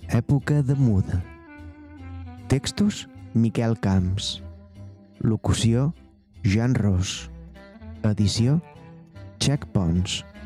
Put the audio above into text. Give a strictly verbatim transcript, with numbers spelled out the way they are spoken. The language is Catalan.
Època de muda. Textos: Miquel Camps. Locució: Jan Ros. Edició: Check Pons.